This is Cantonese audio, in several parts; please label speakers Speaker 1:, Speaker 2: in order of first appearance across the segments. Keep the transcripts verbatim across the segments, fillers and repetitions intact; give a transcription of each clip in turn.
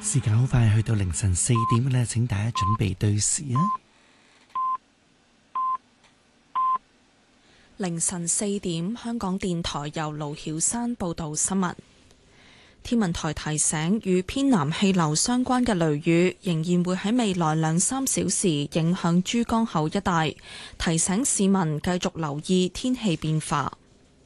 Speaker 1: 時間好快去到凌晨四點咧，請大家準備對時啊！
Speaker 2: 凌晨四點，香港電台由盧曉山報道新聞。天文台提醒，與偏南氣流相關嘅雷雨仍然會喺未來兩三小時影響珠江口一帶，提醒市民繼續留意天氣變化。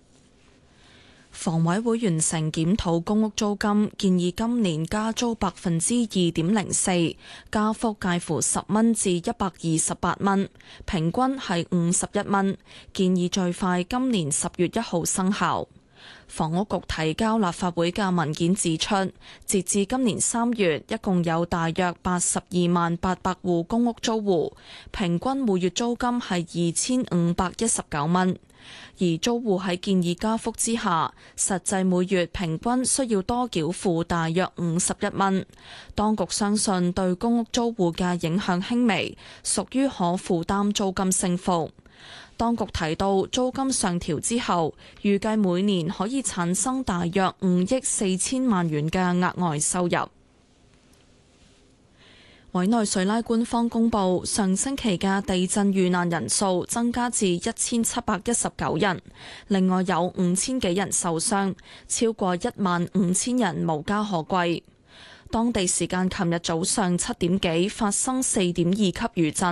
Speaker 2: 房委會完成檢討公屋租金，建議今年加租百分之二點零四，加幅介乎十蚊至一百二十八蚊，平均係五十一蚊。建議最快今年十月一號生效。房屋局提交立法會嘅文件指出，截至今年三月，一共有大約八十二萬八百戶公屋租戶，平均每月租金係二千五百一十九蚊。而租戶喺建議加幅之下，實際每月平均需要多繳付大約五十一蚊。當局相信對公屋租戶嘅影響輕微，屬於可負擔租金升幅。當局提到，租金上調之後，預計每年可以產生大約五億四千萬元嘅額外收入。委內瑞拉官方公布，上星期嘅地震遇難人數增加至一千七百一十九人，另外有五千幾人受傷，超過一萬五千人無家可歸。當地時間琴日早上七點幾發生四點二級餘震。